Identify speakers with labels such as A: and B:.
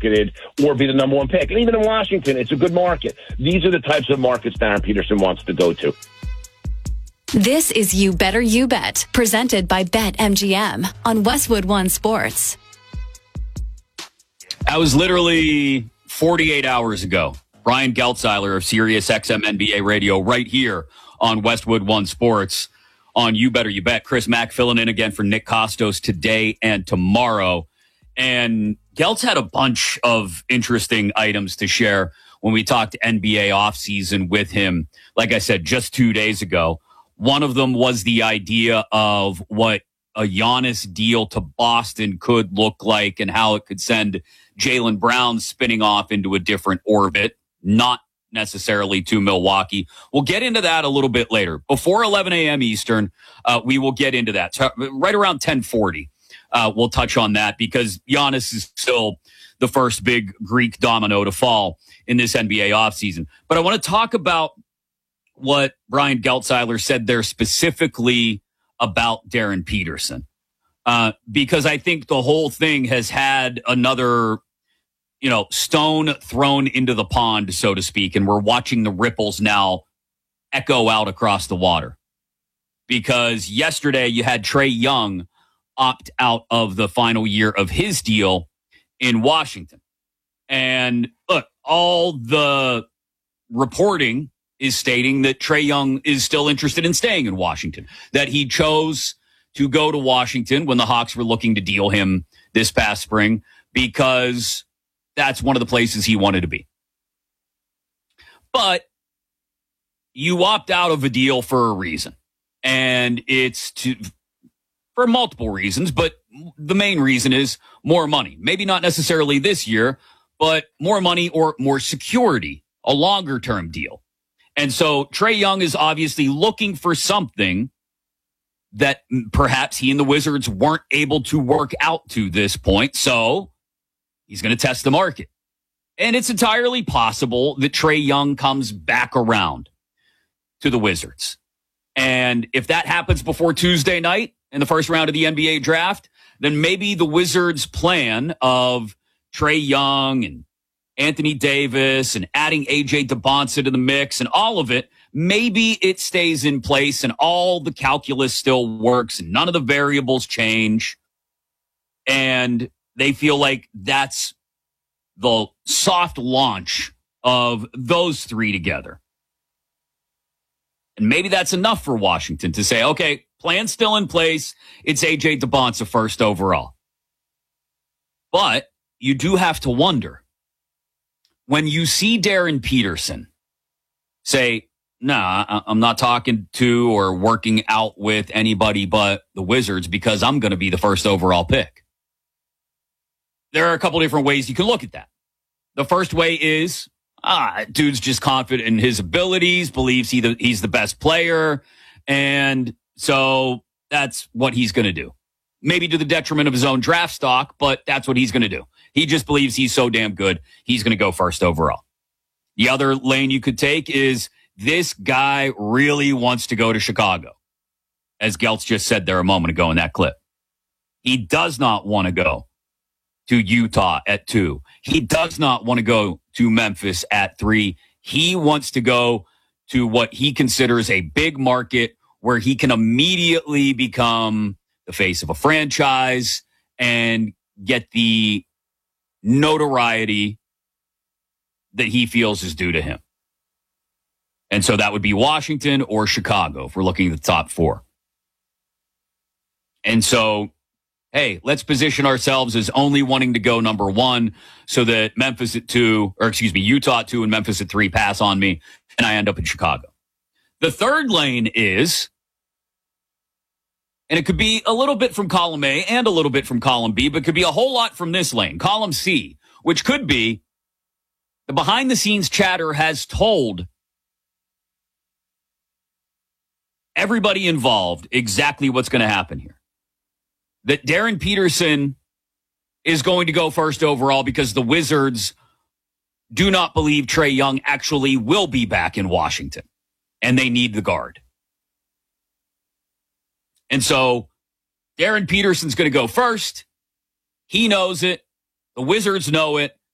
A: marketed or be the number one pick. And even in Washington, it's a good market. These are the types of markets Darren Peterson wants to go to.
B: This is You Better You Bet, presented by BetMGM on Westwood One Sports.
C: That was literally 48 hours ago. Brian Geltzeiler of SiriusXM NBA Radio right here on Westwood One Sports on You Better You Bet. Chris Mack filling in again for Nick Kostos today and tomorrow. And Geltz had a bunch of interesting items to share when we talked NBA offseason with him, like I said, just 2 days ago. One of them was the idea of what a Giannis deal to Boston could look like and how it could send Jaylen Brown spinning off into a different orbit, not necessarily to Milwaukee. We'll get into that a little bit later. Before 11 a.m. Eastern, we will get into that. So right around 10:40, we'll touch on that because Giannis is still the first big Greek domino to fall in this NBA offseason. But I want to talk about what Brian Geltzeiler said there specifically about Darren Peterson, because I think the whole thing has had another, stone thrown into the pond, so to speak, and we're watching the ripples now echo out across the water. Because yesterday you had Trae Young opt out of the final year of his deal in Washington. And look, all the reporting is stating that Trae Young is still interested in staying in Washington, that he chose to go to Washington when the Hawks were looking to deal him this past spring because that's one of the places he wanted to be. But you opt out of a deal for a reason, and it's for multiple reasons, but the main reason is more money. Maybe not necessarily this year, but more money or more security, a longer-term deal. And so Trae Young is obviously looking for something that perhaps he and the Wizards weren't able to work out to this point. So he's going to test the market. And it's entirely possible that Trae Young comes back around to the Wizards. And if that happens before Tuesday night in the first round of the NBA draft, then maybe the Wizards' plan of Trae Young and Anthony Davis and adding AJ DeBonsa to the mix and all of it, maybe it stays in place and all the calculus still works and none of the variables change. And they feel like that's the soft launch of those three together. And maybe that's enough for Washington to say, okay, plan's still in place. It's AJ DeBonsa first overall. But you do have to wonder, when you see Darren Peterson say, nah, I'm not talking to or working out with anybody but the Wizards because I'm going to be the first overall pick. There are a couple different ways you can look at that. The first way is, dude's just confident in his abilities, believes he's the best player, and so that's what he's going to do. Maybe to the detriment of his own draft stock, but that's what he's going to do. He just believes he's so damn good, he's going to go first overall. The other lane you could take is this guy really wants to go to Chicago, as Geltz just said there a moment ago in that clip. He does not want to go to Utah at 2. He does not want to go to Memphis at 3. He wants to go to what he considers a big market where he can immediately become the face of a franchise and get the notoriety that he feels is due to him. And so that would be Washington or Chicago if we're looking at the top 4. And so, hey, let's position ourselves as only wanting to go number 1 so that Utah at 2 and Memphis at 3 pass on me and I end up in Chicago. The third lane is, and it could be a little bit from column A and a little bit from column B, but could be a whole lot from this lane, column C, which could be the behind-the-scenes chatter has told everybody involved exactly what's going to happen here. That Darren Peterson is going to go first overall because the Wizards do not believe Trae Young actually will be back in Washington, and they need the guard. And so Darren Peterson's going to go first. He knows it. The Wizards know it.